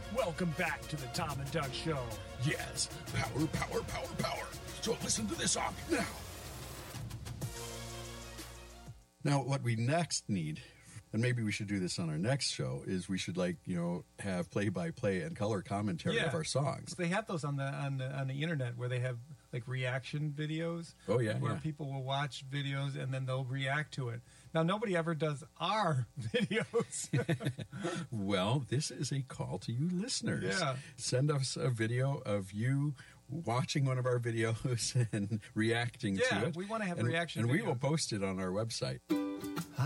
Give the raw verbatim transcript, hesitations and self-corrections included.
Welcome back to the Tom and Doug Show. Yes, power, power, power, power. So listen to this song now. Now, what we next need, and maybe we should do this on our next show, is we should, like, you know, have play-by-play and color commentary Yeah. of our songs. They have those on the on the on the internet where they have like reaction videos. Oh, yeah, where yeah. people will watch videos and then they'll react to it. Now nobody ever does our videos. Well, this is a call to you listeners. Yeah. Send us a video of you watching one of our videos and reacting Yeah, to it. we wanna have and, reaction And we will videos. post it on our website.